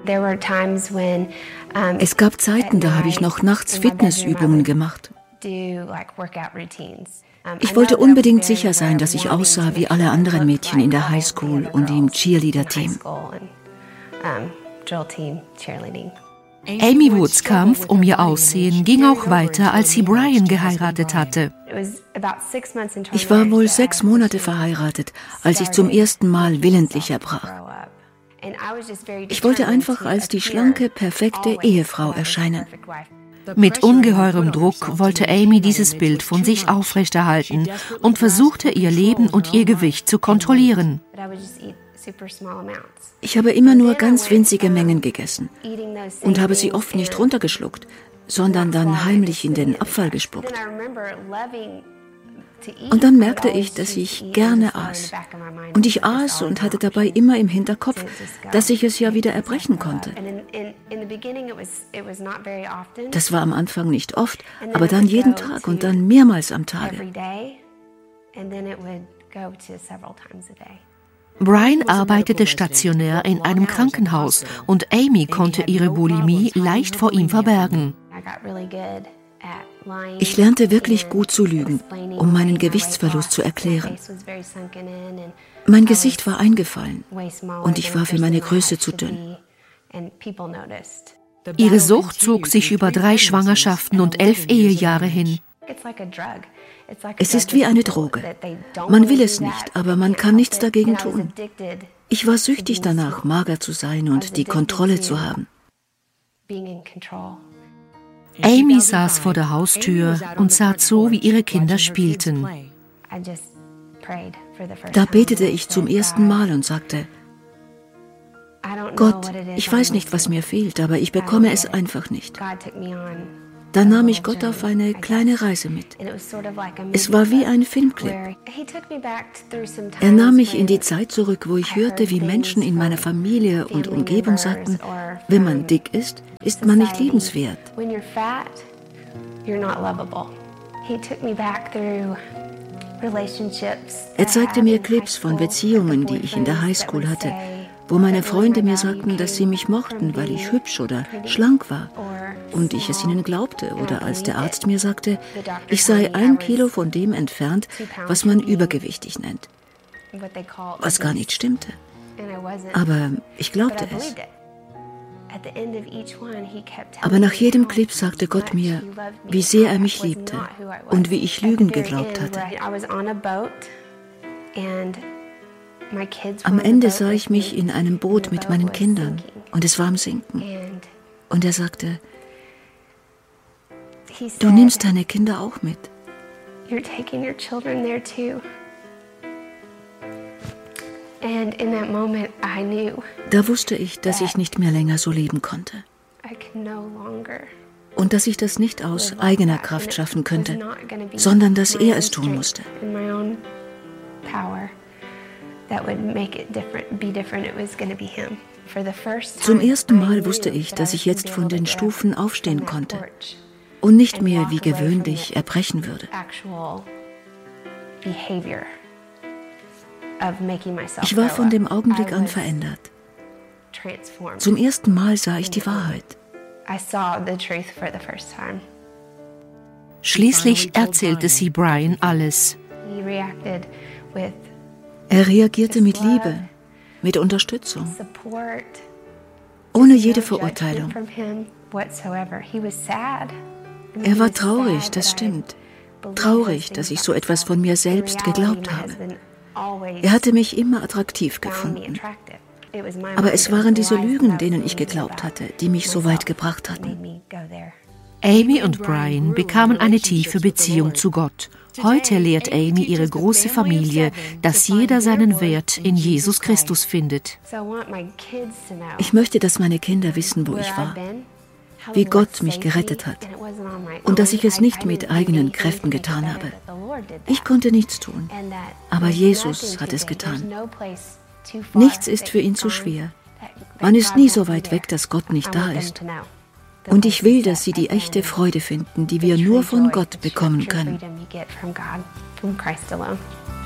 Es gab Zeiten, da habe ich noch nachts Fitnessübungen gemacht. Ich wollte unbedingt sicher sein, dass ich aussah wie alle anderen Mädchen in der Highschool und im Cheerleader-Team. Amy Woods Kampf um ihr Aussehen ging auch weiter, als sie Brian geheiratet hatte. Ich war wohl 6 Monate verheiratet, als ich zum ersten Mal willentlich erbrach. Ich wollte einfach als die schlanke, perfekte Ehefrau erscheinen. Mit ungeheurem Druck wollte Amy dieses Bild von sich aufrechterhalten und versuchte, ihr Leben und ihr Gewicht zu kontrollieren. Ich habe immer nur ganz winzige Mengen gegessen und habe sie oft nicht runtergeschluckt, sondern dann heimlich in den Abfall gespuckt. Und dann merkte ich, dass ich gerne aß. Und ich aß und hatte dabei immer im Hinterkopf, dass ich es ja wieder erbrechen konnte. Das war am Anfang nicht oft, aber dann jeden Tag und dann mehrmals am Tage. Brian arbeitete stationär in einem Krankenhaus und Amy konnte ihre Bulimie leicht vor ihm verbergen. Ich lernte wirklich gut zu lügen, um meinen Gewichtsverlust zu erklären. Mein Gesicht war eingefallen und ich war für meine Größe zu dünn. Ihre Sucht zog sich über 3 Schwangerschaften und 11 Ehejahre hin. Es ist wie eine Droge. Man will es nicht, aber man kann nichts dagegen tun. Ich war süchtig danach, mager zu sein und die Kontrolle zu haben. Amy saß vor der Haustür und sah zu, wie ihre Kinder spielten. Da betete ich zum ersten Mal und sagte: Gott, ich weiß nicht, was mir fehlt, aber ich bekomme es einfach nicht. Dann nahm ich Gott auf eine kleine Reise mit. Es war wie ein Filmclip. Er nahm mich in die Zeit zurück, wo ich hörte, wie Menschen in meiner Familie und Umgebung sagten: Wenn man dick ist, ist man nicht liebenswert. Er zeigte mir Clips von Beziehungen, die ich in der Highschool hatte, wo meine Freunde mir sagten, dass sie mich mochten, weil ich hübsch oder schlank war und ich es ihnen glaubte, oder als der Arzt mir sagte, ich sei 1 Kilo von dem entfernt, was man übergewichtig nennt, was gar nicht stimmte. Aber ich glaubte es. Aber nach jedem Clip sagte Gott mir, wie sehr er mich liebte und wie ich Lügen geglaubt hatte. Am Ende sah ich mich in einem Boot mit meinen Kindern und es war am Sinken. Und er sagte: Du nimmst deine Kinder auch mit. Da wusste ich, dass ich nicht mehr länger so leben konnte. Und dass ich das nicht aus eigener Kraft schaffen könnte, sondern dass er es tun musste. Zum ersten Mal wusste ich, dass ich jetzt von den Stufen aufstehen konnte und nicht mehr wie gewöhnlich erbrechen würde. Ich war von dem Augenblick an verändert. Zum ersten Mal sah ich die Wahrheit. Schließlich erzählte sie Brian alles. Er reagierte mit Liebe, mit Unterstützung, ohne jede Verurteilung. Er war traurig, das stimmt. Traurig, dass ich so etwas von mir selbst geglaubt habe. Er hatte mich immer attraktiv gefunden. Aber es waren diese Lügen, denen ich geglaubt hatte, die mich so weit gebracht hatten. Amy und Brian bekamen eine tiefe Beziehung zu Gott. Heute lehrt Amy ihre große Familie, dass jeder seinen Wert in Jesus Christus findet. Ich möchte, dass meine Kinder wissen, wo ich war, wie Gott mich gerettet hat und dass ich es nicht mit eigenen Kräften getan habe. Ich konnte nichts tun, aber Jesus hat es getan. Nichts ist für ihn zu schwer. Man ist nie so weit weg, dass Gott nicht da ist. Und ich will, dass sie die echte Freude finden, die wir nur von Gott bekommen können.